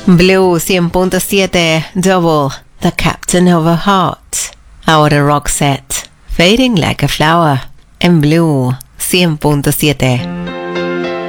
Blue 100.7 Double, the captain of a heart. Ahora Roxette, fading like a flower. En Blue 100.7.